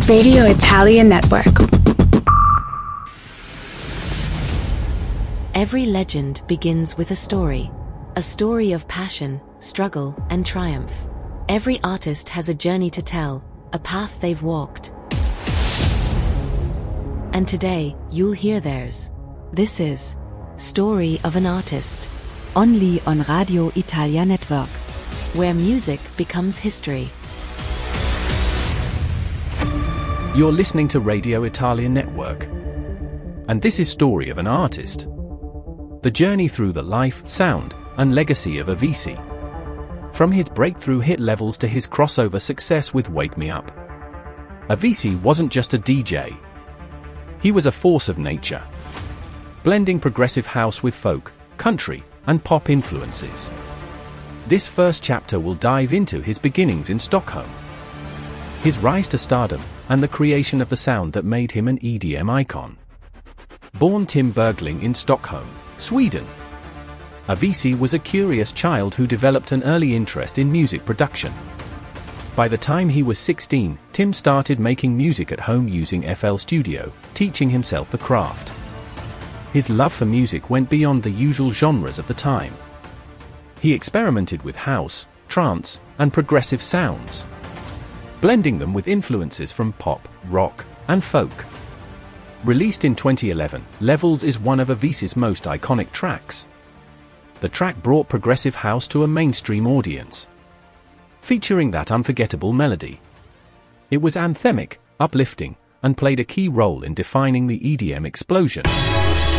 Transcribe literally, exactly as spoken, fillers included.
Radio Italia Network. Every legend begins with a story. A story of passion, struggle, and triumph. Every artist has a journey to tell, a path they've walked. And today, you'll hear theirs. This is Story of an Artist. Only on Radio Italia Network, where music becomes history. You're listening to Radio Italia Network. And this is Story of an Artist. The journey through the life, sound, and legacy of Avicii. From his breakthrough hit levels to his crossover success with Wake Me Up. Avicii wasn't just a D J. He was a force of nature, blending progressive house with folk, country, and pop influences. This first chapter will dive into his beginnings in Stockholm, his rise to stardom, and the creation of the sound that made him an E D M icon. Born Tim Bergling in Stockholm, Sweden, Avicii was a curious child who developed an early interest in music production. By the time he was sixteen, Tim started making music at home using F L Studio, teaching himself the craft. His love for music went beyond the usual genres of the time. He experimented with house, trance, and progressive sounds, blending them with influences from pop, rock, and folk. Released in twenty eleven, Levels is one of Avicii's most iconic tracks. The track brought progressive house to a mainstream audience, featuring that unforgettable melody. It was anthemic, uplifting, and played a key role in defining the E D M explosion.